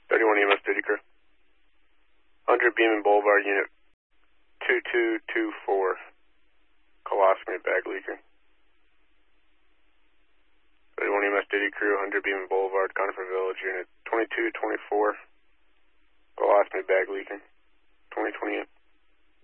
31 EMS duty crew. 100 Beeman Boulevard, unit 2224. Colostomy bag leaking. 31 EMS duty crew, 100 Beeman Boulevard, Conifer Village, unit 2224. Colostomy bag leaking. 2028.